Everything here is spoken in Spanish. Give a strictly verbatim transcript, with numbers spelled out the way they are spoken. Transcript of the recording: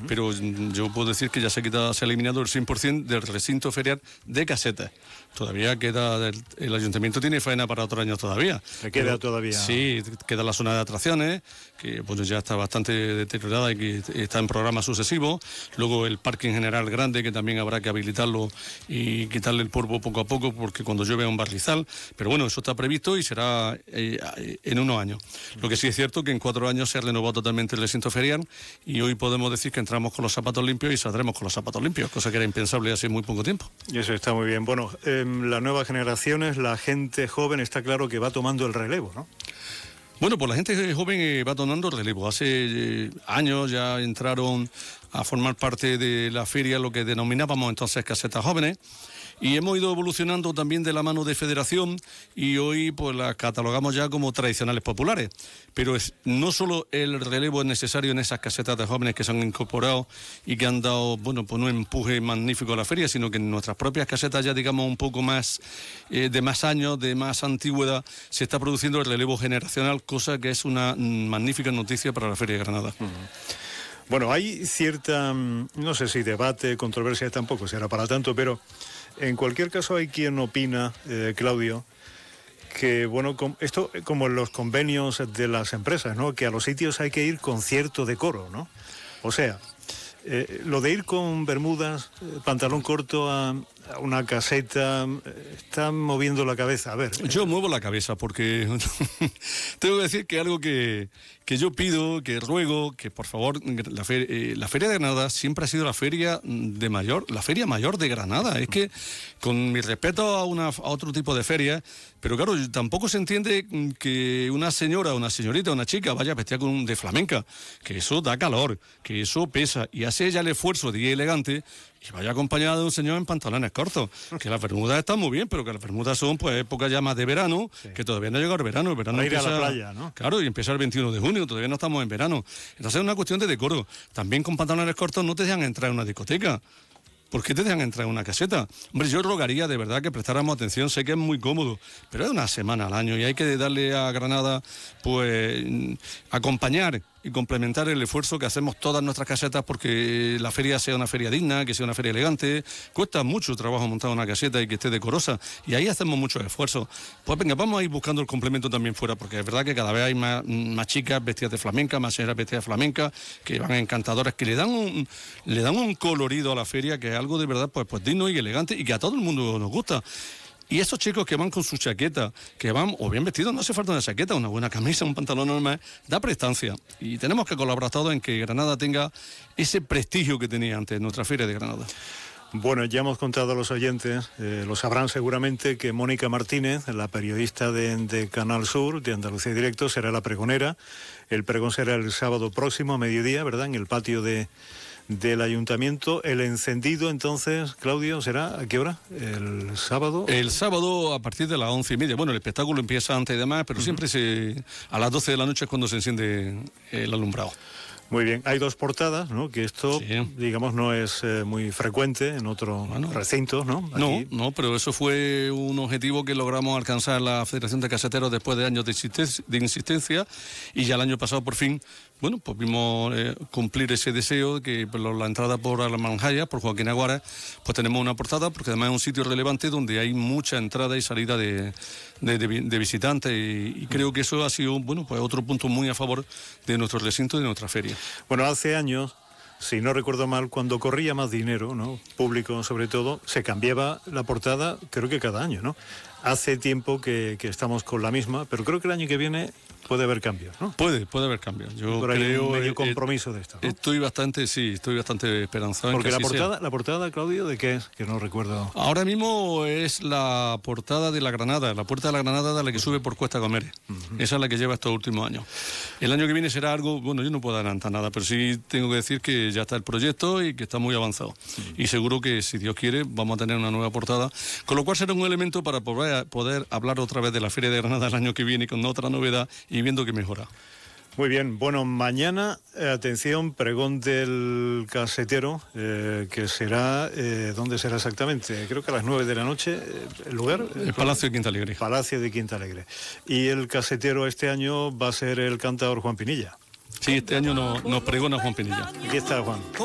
Uh-huh. Pero yo puedo decir que ya se ha quitado, se ha eliminado el cien por ciento del recinto ferial de casetas. Todavía queda, el, el ayuntamiento tiene faena para otro año todavía. ¿Se queda Pero, todavía? Sí, queda la zona de atracciones, que bueno, ya está bastante deteriorada y que está en programas sucesivos. Luego el parque en general grande, que también habrá que habilitarlo y quitarle el polvo poco a poco, porque cuando llueve es un barrizal. Pero bueno, eso está previsto y será eh, en unos años. Lo que sí es cierto que en cuatro años se ha renovado totalmente el recinto ferial y hoy podemos decir que entramos con los zapatos limpios y saldremos con los zapatos limpios, cosa que era impensable hace muy poco tiempo. Y eso está muy bien. Bueno, eh, las nuevas generaciones, la gente joven, está claro que va tomando el relevo, ¿no? Bueno, pues la gente joven eh, va tomando el relevo. Hace eh, años ya entraron a formar parte de la feria lo que denominábamos entonces casetas jóvenes. Y hemos ido evolucionando también de la mano de Federación y hoy pues las catalogamos ya como tradicionales populares. Pero es, no solo el relevo es necesario en esas casetas de jóvenes que se han incorporado y que han dado, bueno, pues un empuje magnífico a la feria, sino que en nuestras propias casetas ya digamos un poco más eh, de más años, de más antigüedad, se está produciendo el relevo generacional, cosa que es una mm, magnífica noticia para la Feria de Granada. Uh-huh. Bueno, hay cierta, no sé si debate, controversia tampoco será para tanto, pero en cualquier caso hay quien opina, eh, Claudio, que bueno, com, esto como en los convenios de las empresas, ¿no? Que a los sitios hay que ir con cierto decoro, ¿no? O sea, eh, lo de ir con bermudas, eh, pantalón corto a, a una caseta, eh, están moviendo la cabeza. A ver. Yo muevo la cabeza porque tengo que decir que algo que, que yo pido, que ruego, que por favor, la, fer, eh, la Feria de Granada siempre ha sido la feria de mayor, la feria mayor de Granada. Es que, con mi respeto a, una, a otro tipo de feria, pero claro, tampoco se entiende que una señora, una señorita, una chica vaya vestida con un de flamenca, que eso da calor, que eso pesa, y hace ella el esfuerzo de ir elegante y vaya acompañada de un señor en pantalones cortos, que las bermudas están muy bien, pero que las bermudas son pues época ya más de verano, sí. Que todavía no ha llegado el verano, el verano Para ir empieza, a la playa, ¿no? Claro, y empieza el veintiuno de junio, todavía no estamos en verano. Entonces es una cuestión de decoro. También con pantalones cortos no te dejan entrar en una discoteca. ¿Por qué te dejan entrar en una caseta? Hombre, yo rogaría de verdad que prestáramos atención, sé que es muy cómodo, pero es una semana al año y hay que darle a Granada, pues, acompañar y complementar el esfuerzo que hacemos todas nuestras casetas porque la feria sea una feria digna, que sea una feria elegante. Cuesta mucho trabajo montar una caseta y que esté decorosa, y ahí hacemos muchos esfuerzos. Pues venga, vamos a ir buscando el complemento también fuera, porque es verdad que cada vez hay más, más chicas vestidas de flamenca, más señoras vestidas de flamenca, que van encantadoras, que le dan un, le dan un colorido a la feria, que es algo de verdad pues, pues digno y elegante, y que a todo el mundo nos gusta. Y esos chicos que van con su chaqueta, que van o bien vestidos, no hace falta una chaqueta, una buena camisa, un pantalón normal, da prestancia. Y tenemos que colaborar todos en que Granada tenga ese prestigio que tenía antes nuestra Feria de Granada. Bueno, ya hemos contado a los oyentes, eh, lo sabrán seguramente, que Mónica Martínez, la periodista de, de Canal Sur, de Andalucía Directo, será la pregonera. El pregón será el sábado próximo a mediodía, ¿verdad?, en el patio de... del ayuntamiento. El encendido, entonces, Claudio, ¿será a qué hora? ¿El sábado? El sábado a partir de las once y media. Bueno, el espectáculo empieza antes y demás, pero uh-huh. siempre se, a las doce de la noche es cuando se enciende el alumbrado. Muy bien, hay dos portadas, ¿no? Que esto, sí. digamos, no es eh, muy frecuente en otros bueno, recintos, ¿no? Aquí... No, no, pero eso fue un objetivo que logramos alcanzar la Federación de Caseteros después de años de, insisten- de insistencia, y ya el año pasado por fin, bueno, pues vimos eh, cumplir ese deseo, que por la entrada por Almanjaya, por Joaquín Aguara, pues tenemos una portada, porque además es un sitio relevante donde hay mucha entrada y salida de, de, de, de visitantes, y, y creo que eso ha sido, bueno, pues otro punto muy a favor de nuestro recinto y de nuestra feria. Bueno, hace años, si no recuerdo mal, cuando corría más dinero, ¿no?, público sobre todo, se cambiaba la portada, creo que cada año, ¿no? Hace tiempo que, que estamos con la misma, pero creo que el año que viene puede haber cambios, ¿no? Puede, puede haber cambios. Yo Por ahí creo... un medio eh, compromiso de esto, ¿no? Estoy bastante, sí, estoy bastante esperanzado. Porque en que la así portada, sea. la portada, Claudio, ¿de qué es? Que no recuerdo. Ahora mismo es la portada de la Granada, la puerta de la Granada, de la que sube por Cuesta Gómez. Uh-huh. Esa es la que lleva estos últimos años. El año que viene será algo, bueno, yo no puedo adelantar nada, pero sí tengo que decir que ya está el proyecto y que está muy avanzado. Uh-huh. Y seguro que, si Dios quiere, vamos a tener una nueva portada, con lo cual será un elemento para poder, poder hablar otra vez de la Feria de Granada el año que viene con otra novedad y viendo que mejora. Muy bien, bueno, mañana, eh, atención, pregón del casetero, eh, que será, eh, ¿dónde será exactamente? Creo que a las nueve de la noche, eh, ¿el lugar? El Palacio de Quinta Alegre. Palacio de Quinta Alegre. Y el casetero este año va a ser el cantador Juan Pinilla. Sí, este año nos, nos pregona Juan Pinilla. Aquí está Juan.